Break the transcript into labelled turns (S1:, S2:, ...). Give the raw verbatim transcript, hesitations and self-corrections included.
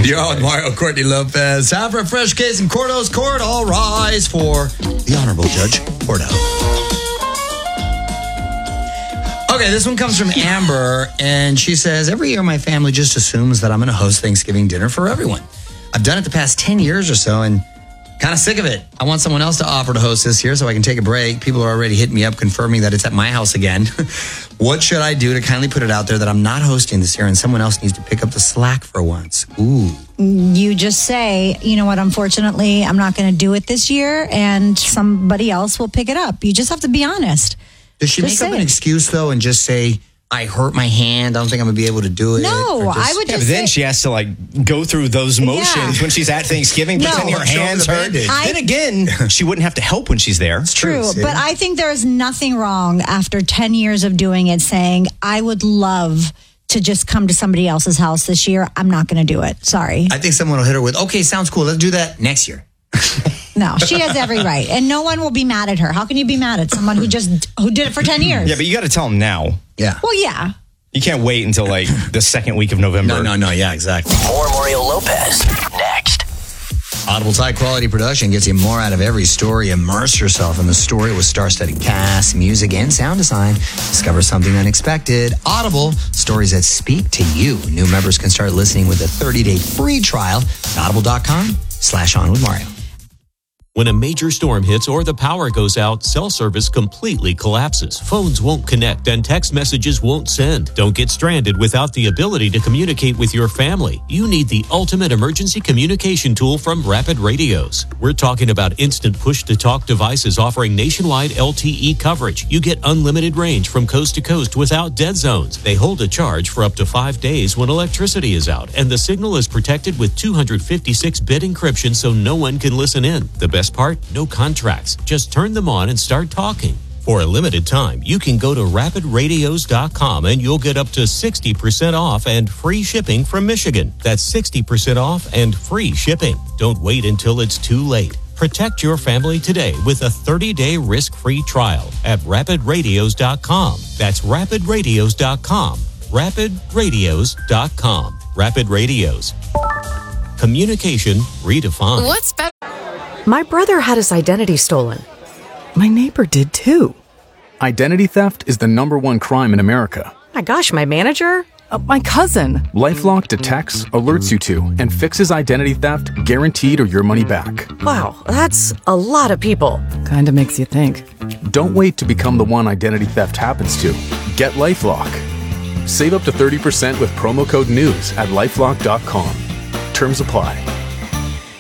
S1: You're on Mario Courtney Lopez. Time for a fresh case in Cordo's court. All rise for the Honorable Judge Cordo. Okay, this one comes from Amber, and she says, every year my family just assumes that I'm going to host Thanksgiving dinner for everyone. I've done it the past ten years or so, and kind of sick of it. I want someone else to offer to host this year so I can take a break. People are already hitting me up confirming that it's at my house again. What should I do to kindly put it out there that I'm not hosting this year and someone else needs to pick up the slack for once? Ooh.
S2: You just say, you know what, unfortunately, I'm not going to do it this year and somebody else will pick it up. You just have to be honest.
S1: Does she just make up an excuse, though, and just say, I hurt my hand, I don't think I'm going to be able to do it?
S2: No,
S1: just,
S2: I would
S3: yeah,
S2: just
S3: but then
S2: say,
S3: she has to, like, go through those motions
S2: yeah.
S3: when she's at Thanksgiving,
S2: no.
S3: pretending her hands hurt.
S2: I,
S3: then again, she wouldn't have to help when she's there.
S2: It's true, true but I think there is nothing wrong after ten years of doing it saying, I would love to just come to somebody else's house this year. I'm not going to do it. Sorry.
S1: I think someone will hit her with, okay, sounds cool. Let's do that next year.
S2: No, she has every right. And no one will be mad at her. How can you be mad at someone who just who did it for ten years?
S3: Yeah, but you got to tell them now.
S1: Yeah.
S2: Well, yeah.
S3: You can't wait until, like, the second week of November.
S1: No, no, no. Yeah, exactly.
S4: More Mario Lopez next.
S1: Audible's high-quality production gets you more out of every story. Immerse yourself in the story with star-studded cast, music, and sound design. Discover something unexpected. Audible, stories that speak to you. New members can start listening with a thirty-day free trial at audible.com slash on with Mario.
S5: When a major storm hits or the power goes out, cell service completely collapses. Phones won't connect and text messages won't send. Don't get stranded without the ability to communicate with your family. You need the ultimate emergency communication tool from Rapid Radios. We're talking about instant push-to-talk devices offering nationwide L T E coverage. You get unlimited range from coast to coast without dead zones. They hold a charge for up to five days when electricity is out, and the signal is protected with two fifty-six bit encryption so no one can listen in. The best part? No contracts. Just turn them on and start talking. For a limited time, you can go to rapid radios dot com and you'll get up to sixty percent off and free shipping from Michigan. That's sixty percent off and free shipping. Don't wait until it's too late. Protect your family today with a thirty-day risk-free trial at rapid radios dot com. That's rapid radios dot com. rapid radios dot com. Rapid Radios. Communication redefined.
S6: What's better?
S7: My brother had his identity stolen. My neighbor did too.
S8: Identity theft is the number one crime in America.
S7: My gosh, my manager?
S8: Uh, my cousin. LifeLock detects, alerts you to, and fixes identity theft guaranteed or your money back.
S7: Wow, that's a lot of people.
S9: Kinda makes you think.
S8: Don't wait to become the one identity theft happens to. Get LifeLock. Save up to thirty percent with promo code NEWS at lifelock dot com. Terms apply.